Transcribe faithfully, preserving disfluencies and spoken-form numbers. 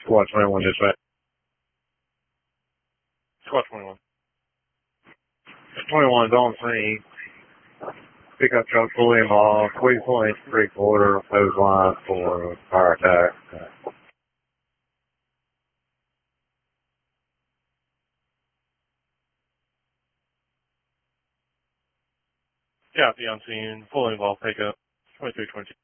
Squad twenty-one dispatch. Squad twenty-one. twenty-one is on scene. Pickup truck fully involved. Squeeze point, three quarter, hose line for fire attack. Yeah, be on scene. Fully involved pickup. twenty-three twenty-two.